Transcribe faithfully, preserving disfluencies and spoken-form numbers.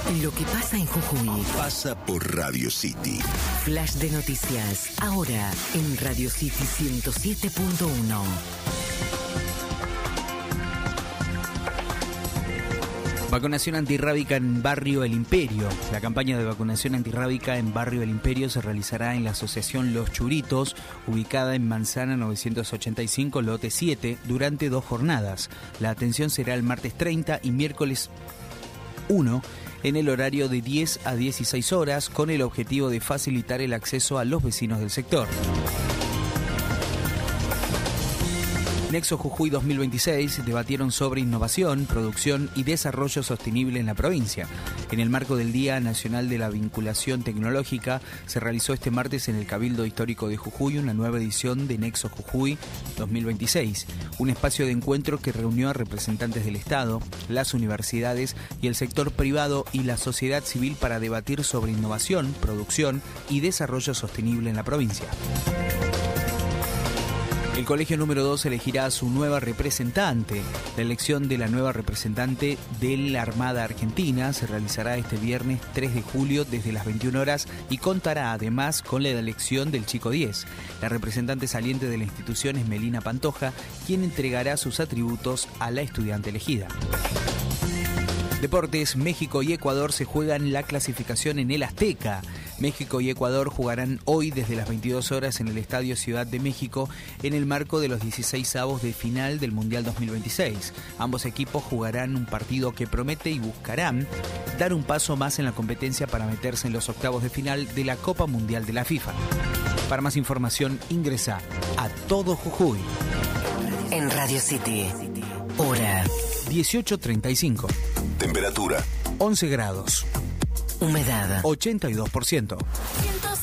Lo que pasa en Jujuy pasa por Radio City. Flash de noticias, ahora en Radio City ciento siete punto uno. Vacunación antirrábica en Barrio El Imperio. La campaña de vacunación antirrábica en Barrio El Imperio se realizará en la asociación Los Churitos, ubicada en Manzana novecientos ochenta y cinco, lote siete, durante dos jornadas. La atención será el martes treinta y miércoles uno, en el horario de diez a dieciséis horas, con el objetivo de facilitar el acceso a los vecinos del sector. Nexo Jujuy dos mil veintiséis debatieron sobre innovación, producción y desarrollo sostenible en la provincia. En el marco del Día Nacional de la Vinculación Tecnológica, se realizó este martes en el Cabildo Histórico de Jujuy una nueva edición de Nexo Jujuy dos mil veintiséis, un espacio de encuentro que reunió a representantes del Estado, las universidades y el sector privado y la sociedad civil para debatir sobre innovación, producción y desarrollo sostenible en la provincia. El colegio número dos elegirá a su nueva representante. La elección de la nueva representante de la Armada Argentina se realizará este viernes tres de julio desde las veintiuna horas y contará además con la elección del Chico diez. La representante saliente de la institución es Melina Pantoja, quien entregará sus atributos a la estudiante elegida. Deportes, México y Ecuador se juegan la clasificación en el Azteca. México y Ecuador jugarán hoy desde las veintidós horas en el Estadio Ciudad de México en el marco de los dieciseisavos de final del Mundial dos mil veintiséis. Ambos equipos jugarán un partido que promete y buscarán dar un paso más en la competencia para meterse en los octavos de final de la Copa Mundial de la FIFA. Para más información ingresa a Todo Jujuy. En Radio City, hora dieciocho treinta y cinco. Temperatura once grados. Humedad ochenta y dos por ciento. ciento